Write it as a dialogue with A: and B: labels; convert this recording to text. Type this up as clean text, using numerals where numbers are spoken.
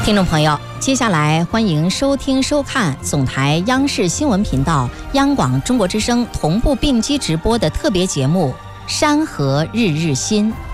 A: 听众朋友，接下来欢迎收听收看总台央视新闻频道、央广中国之声同步并机直播的特别节目《山河日日新》。